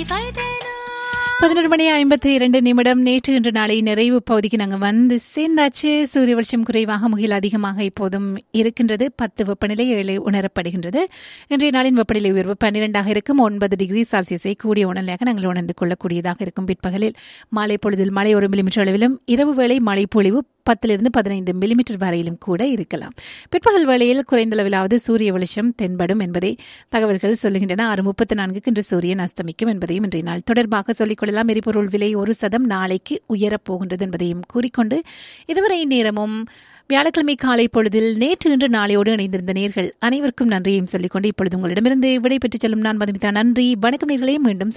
11:52 நேற்று இன்று நாளை நிறைவு பகுதிக்கு நாங்கள் வந்து சேர்ந்தாச்சு. சூரிய வெளிச்சம் குறைவாக முகில் அதிகமாக இப்போதும் இருக்கின்றது. 10 வெப்பநிலை 7 உணரப்படுகின்றது. இன்றைய நாளின் வெப்பநிலை உயர்வு 12 இருக்கும். 9 டிகிரி செல்சியஸை கூடிய உணர்நிலையாக நாங்கள் உணர்ந்து கொள்ளக்கூடியதாக இருக்கும். பிற்பகலில் மாலை பொழுதில் மழை 1 மில்லிமீட்டர் அளவிலும், இரவு வேளை மழை பொழிவு 10 to 15 மில்லிமீட்டர் வரையிலும் கூட இருக்கலாம். பிற்பகல் வேளையில் குறைந்த அளவிலாவது சூரிய வெளிச்சம் தென்படும் என்பதை தகவல்கள் சொல்லுகின்றன. 6:34 இன்று சூரியன் அஸ்தமிக்கும் என்பதையும் இன்றைய நாள் தொடர்பாக சொல்லிக் கொள்ளலாம். எரிபொருள் விலை 1% நாளைக்கு உயரப்போகின்றது என்பதையும் கூறிக்கொண்டு இதுவரை நேரமும் வியாழக்கிழமை காலை பொழுதில் நேற்று இன்று நாளையோடு இணைந்திருந்த நேர்கள் அனைவருக்கும் நன்றியையும் சொல்லிக்கொண்டு இப்பொழுது உங்களிடமிருந்து விடைபெற்றுச் செல்லும் நான் மதுமிதா. நன்றி, வணக்கம் நேர்களே. மீண்டும்